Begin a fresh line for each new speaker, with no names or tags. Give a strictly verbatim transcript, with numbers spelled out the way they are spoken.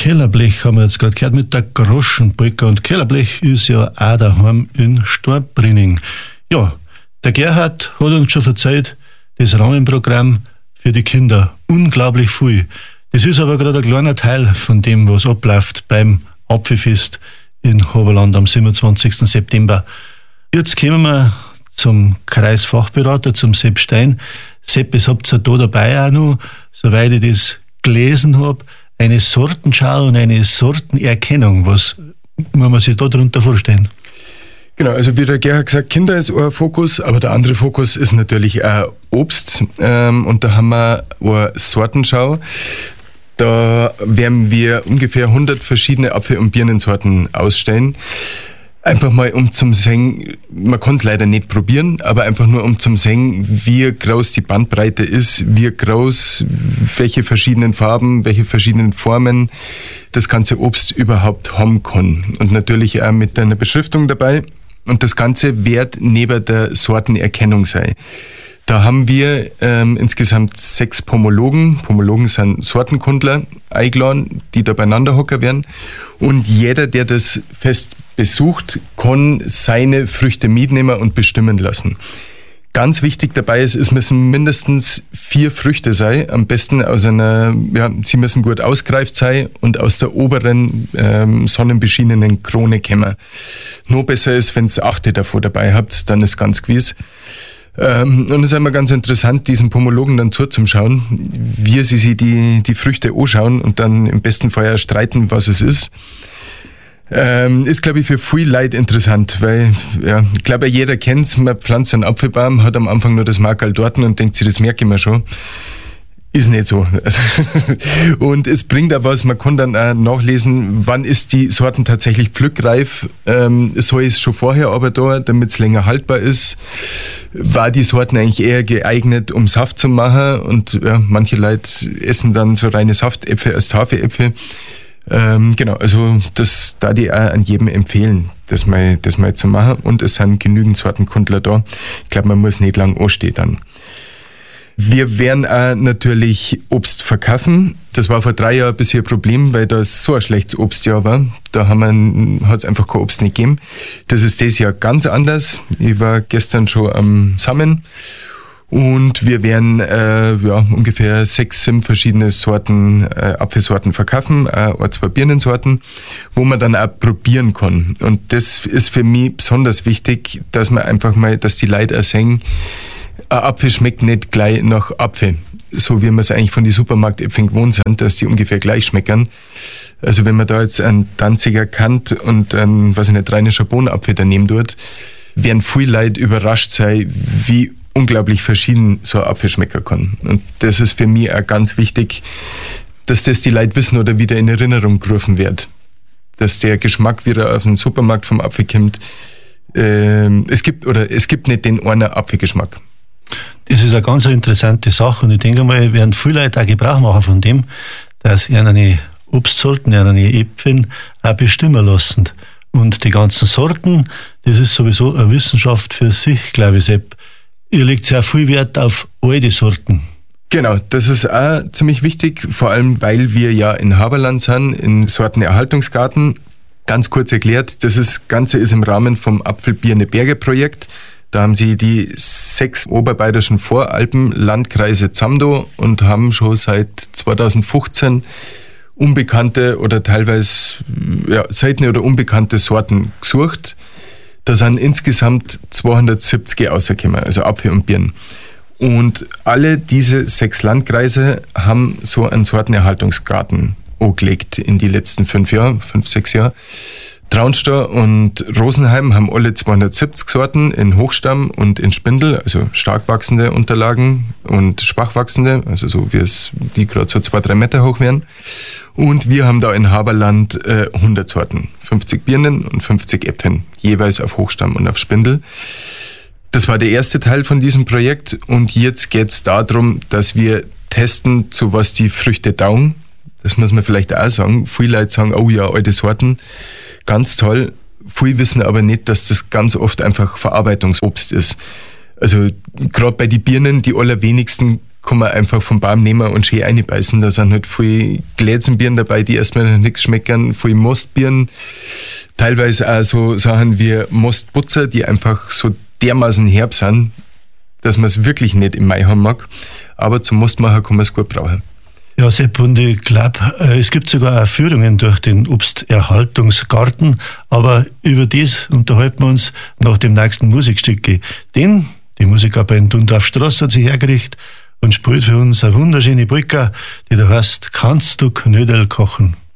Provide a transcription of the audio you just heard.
Kellerblech haben wir jetzt gerade gehört mit der Groschenbrücke. Und Kellerblech ist ja auch daheim in Storbrinning. Ja, der Gerhard hat uns schon erzählt, das Rahmenprogramm für die Kinder. Unglaublich viel. Das ist aber gerade ein kleiner Teil von dem, was abläuft beim Apfelfest in Haberland am siebenundzwanzigsten September. Jetzt kommen wir zum Kreisfachberater, zum Sepp Stein. Sepp, das habt ihr da dabei auch noch, soweit ich das gelesen habe, eine Sortenschau und eine Sortenerkennung. Was muss man sich da darunter vorstellen?
Genau, also wie der Gerhard gesagt, Kinder ist ein Fokus, aber der andere Fokus ist natürlich auch Obst. Ähm, und da haben wir eine Sortenschau. Da werden wir ungefähr hundert verschiedene Apfel- und Birnensorten ausstellen. Einfach mal um zum sehen, man kann es leider nicht probieren, aber einfach nur um zum sehen, wie groß die Bandbreite ist, wie groß, welche verschiedenen Farben, welche verschiedenen Formen das ganze Obst überhaupt haben kann. Und natürlich auch mit einer Beschriftung dabei. Und das Ganze wird neben der Sortenerkennung sein. Da haben wir ähm, insgesamt sechs Pomologen. Pomologen sind Sortenkundler, eingeladen, die da beieinander hocken werden. Und jeder, der das Fest besucht, kann seine Früchte mitnehmen und bestimmen lassen. Ganz wichtig dabei ist, es müssen mindestens vier Früchte sein. Am besten aus einer, ja, sie müssen gut ausgereift sein und aus der oberen ähm, sonnenbeschienenen Krone kommen. Noch besser ist, wenn ihr achte davor dabei habt, dann ist ganz gewiss. Ähm, und es ist immer ganz interessant, diesen Pomologen dann zuzuschauen, wie sie sich die, die Früchte anschauen und dann im besten Fall ja streiten, was es ist. Ähm, ist, glaube ich, für viel Leute interessant, weil, ja, ich glaube, jeder kennt's, man pflanzt einen Apfelbaum, hat am Anfang nur das Markerl dort und denkt sich, das merke ich mir schon. Ist nicht so. Also und es bringt auch was, man kann dann auch nachlesen, wann ist die Sorten tatsächlich pflückreif. Ähm, soll es schon vorher aber da, damit es länger haltbar ist. War die Sorten eigentlich eher geeignet, um Saft zu machen und ja, manche Leute essen dann so reine Saftäpfel als Tafeläpfel. Ähm, genau, also das da die auch an jedem empfehlen, das mal, das mal zu machen. Und es sind genügend Sortenkundler da. Ich glaube, man muss nicht lang anstehen dann. Wir werden auch natürlich Obst verkaufen. Das war vor drei Jahren bisher ein Problem, weil das so ein schlechtes Obstjahr war. Da haben wir, hat es einfach kein Obst nicht gegeben. Das ist dieses Jahr ganz anders. Ich war gestern schon am Sammeln. Und wir werden äh, ja, ungefähr sechs, sieben verschiedene Sorten, äh, Apfelsorten verkaufen, äh, ein, zwei Birnensorten, wo man dann auch probieren kann. Und das ist für mich besonders wichtig, dass man einfach mal, dass die Leute auch sehen, ein Apfel schmeckt nicht gleich nach Apfel, so wie wir es eigentlich von den Supermarktäpfeln gewohnt sind, dass die ungefähr gleich schmecken. Also wenn man da jetzt einen Danziger Kant und einen, weiß ich nicht, rheinischer Bohnenapfel daneben tut, werden viele Leute überrascht sein, wie unglaublich verschieden so ein Apfel schmecken kann. Und das ist für mich auch ganz wichtig, dass das die Leute wissen oder wieder in Erinnerung gerufen wird. Dass der Geschmack wieder auf den Supermarkt vom Apfel kommt. Ähm, es gibt, oder es gibt nicht den einen Apfelgeschmack.
Das ist eine ganz interessante Sache und ich denke mal, werden viele Leute auch Gebrauch machen von dem, dass sie eine Obstsorten, eine Äpfel auch bestimmen lassen. Und die ganzen Sorten, das ist sowieso eine Wissenschaft für sich, glaube ich, Sepp. Ihr legt sehr viel Wert auf alte Sorten.
Genau, das ist auch ziemlich wichtig, vor allem weil wir ja in Haberland sind, in Sortenerhaltungsgarten. Ganz kurz erklärt, das ist, Ganze ist im Rahmen vom Apfel-Birne-Berge-Projekt. Da haben sie die sechs oberbayerischen Voralpen-Landkreise zusammen und haben schon seit zweitausendfünfzehn unbekannte oder teilweise ja, seltene oder unbekannte Sorten gesucht. Da sind insgesamt zweihundertsiebzig rausgekommen, also Apfel und Birnen. Und alle diese sechs Landkreise haben so einen Sortenerhaltungsgarten angelegt in die letzten fünf Jahre, fünf, sechs Jahre. Traunstein und Rosenheim haben alle zweihundertsiebzig Sorten in Hochstamm und in Spindel, also stark wachsende Unterlagen und schwach wachsende, also so wie es die gerade so zwei, drei Meter hoch werden. Und wir haben da in Haberland äh, hundert Sorten, fünfzig Birnen und fünfzig Äpfeln, jeweils auf Hochstamm und auf Spindel. Das war der erste Teil von diesem Projekt und jetzt geht es darum, dass wir testen, zu was die Früchte taugen. Das muss man vielleicht auch sagen. Viele Leute sagen, oh ja, alte Sorten, ganz toll. Viele wissen aber nicht, dass das ganz oft einfach Verarbeitungsobst ist. Also gerade bei den Birnen, die allerwenigsten kann man einfach vom Baum nehmen und schön reinbeißen. Da sind halt viel Glätzenbirnen dabei, die erstmal noch nichts schmecken, viel Mostbirnen, teilweise auch so Sachen wie Mostbutzer, die einfach so dermaßen herb sind, dass man es wirklich nicht im Mai haben mag. Aber zum Mostmacher kann man es gut brauchen.
Ja, Sepp, und ich glaube, es gibt sogar auch Führungen durch den Obsterhaltungsgarten, aber über das unterhalten wir uns nach dem nächsten Musikstück. Denn die Musikarbeit Dundorfstraße hat sich hergerichtet und spielt für uns eine wunderschöne Polka, die da heißt, kannst du Knödel kochen?